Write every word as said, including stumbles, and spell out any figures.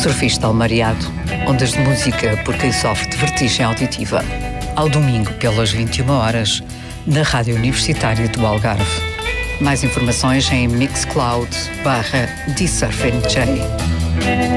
Surfista Almariado, ondas de música por quem sofre de vertigem auditiva. Ao domingo, pelas vinte e uma horas, na Rádio Universitária do Algarve. Mais informações em Mixcloud barra D Surfing J.